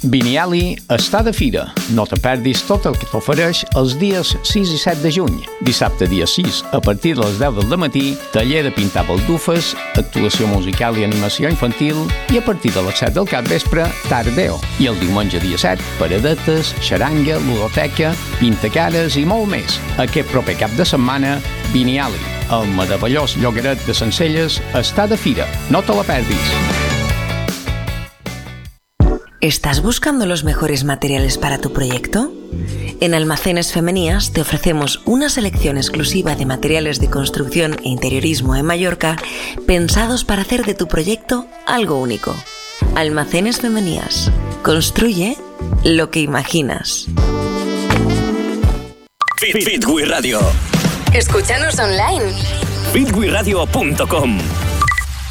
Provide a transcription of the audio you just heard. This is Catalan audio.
Biniali està de fira. No te perdis tot el que t'ofereix els dies 6 i 7 de juny. Dissabte dia 6, a partir de les 10 del matí, taller de pintar baldufes, actuació musical i animació infantil i a partir de les 7 del capvespre, tardeo. I el diumenge dia 7, paradetes, xaranga, ludoteca, pintacares i molt més. Aquest proper cap de setmana, Biniali, el meravellós llogaret de Sencelles, està de fira. No te la perdis. ¿Estás buscando los mejores materiales para tu proyecto? En Almacenes Femenías te ofrecemos una selección exclusiva de materiales de construcción e interiorismo en Mallorca pensados para hacer de tu proyecto algo único. Almacenes Femenías. Construye lo que imaginas. Fitwi Radio. Escúchanos online. fitwiradio.com